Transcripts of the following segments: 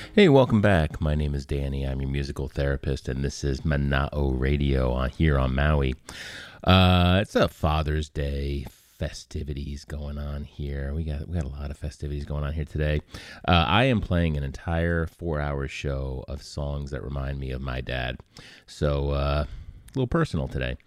Hey, welcome back. My name is Danny. I'm your musical therapist, and this is Mana'o Radio here on Maui. It's a Father's Day festivities going on here. We got a lot of festivities going on here today. I am playing an entire 4-hour show of songs that remind me of my dad. So a little personal today.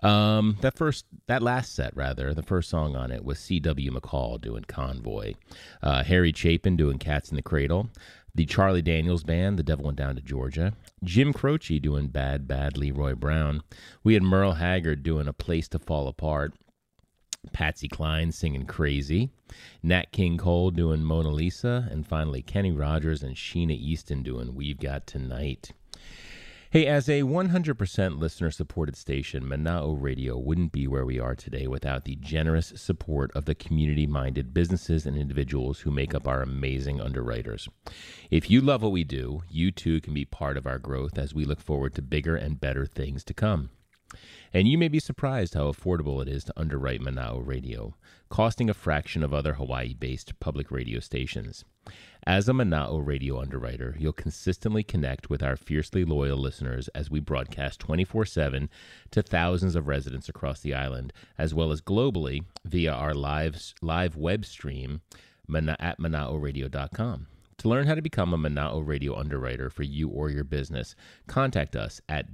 That last set, the first song on it was C.W. McCall doing Convoy, Harry Chapin doing Cats in the Cradle, the Charlie Daniels Band, The Devil Went Down to Georgia, Jim Croce doing Bad Bad Leroy Brown. We had Merle Haggard doing A Place to Fall Apart, Patsy Cline singing Crazy, Nat King Cole doing Mona Lisa, and finally Kenny Rogers and Sheena Easton doing We've Got Tonight. Hey, as a 100% listener-supported station, Mana'o Radio wouldn't be where we are today without the generous support of the community-minded businesses and individuals who make up our amazing underwriters. If you love what we do, you too can be part of our growth as we look forward to bigger and better things to come. And you may be surprised how affordable it is to underwrite Mana'o Radio, costing a fraction of other Hawaii-based public radio stations. As a Mana'o Radio underwriter, you'll consistently connect with our fiercely loyal listeners as we broadcast 24/7 to thousands of residents across the island, as well as globally via our live web stream at Mana'oRadio.com. To learn how to become a Mana'o Radio underwriter for you or your business, contact us at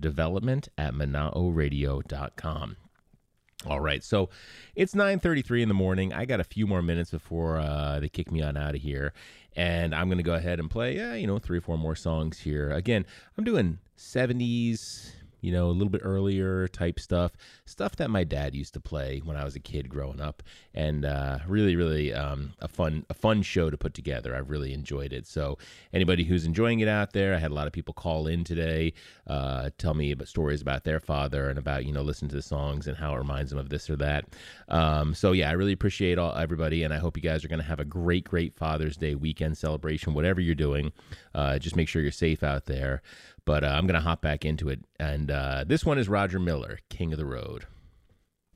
development@Mana'oRadio.com. All right, so it's 9:33 in the morning. I got a few more minutes before they kick me on out of here, and I'm going to go ahead and play, 3 or 4 more songs here. Again, I'm doing 70s, a little bit earlier type stuff that my dad used to play when I was a kid growing up, and really a fun show to put together. I've really enjoyed it. So anybody who's enjoying it out there, I had a lot of people call in today, tell me about stories about their father and about, listening to the songs and how it reminds them of this or that. So yeah, I really appreciate everybody, and I hope you guys are going to have a great Father's Day weekend celebration, whatever you're doing. Just make sure you're safe out there. But I'm going to hop back into it. And this one is Roger Miller, King of the Road.